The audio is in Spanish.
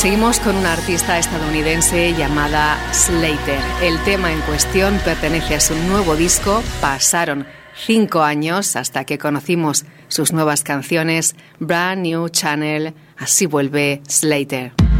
Seguimos con una artista estadounidense llamada Slater. El tema en cuestión pertenece a su nuevo disco. Pasaron 5 años hasta que conocimos sus nuevas canciones, Brand New Channel. Así vuelve Slater.